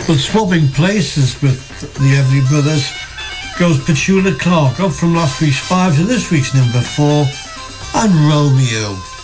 But swapping places with the Everly Brothers goes Petula Clark, up from last week's 5 to this week's number 4, and Romeo.